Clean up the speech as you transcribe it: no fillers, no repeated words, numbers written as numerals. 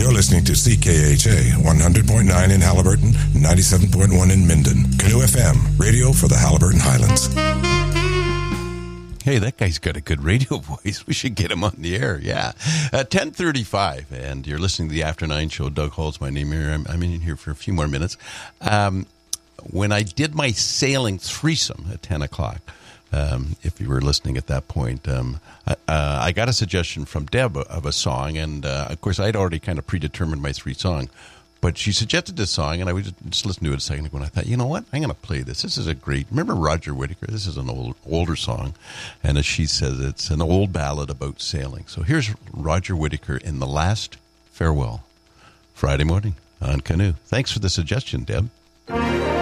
You're listening to CKHA 100.9 in Halliburton, 97.1 in Minden. Canoe FM, radio for the Halliburton Highlands. Hey, that guy's got a good radio voice. We should get him on the air. Yeah. 10:35, and you're listening to the After 9 show. Doug Hall's my name here. I'm in here for a few more minutes. When I did my sailing threesome at 10 o'clock, if you were listening at that point, I got a suggestion from Deb of a song, and of course I'd already kind of predetermined my three songs, but she suggested this song, and I was just listening to it a second ago, and I thought, you know what, I'm going to play this. This is a great, remember Roger Whittaker? This is an older song, and as she says, it's an old ballad about sailing. So here's Roger Whittaker in The Last Farewell, Friday morning on Canoe. Thanks for the suggestion, Deb.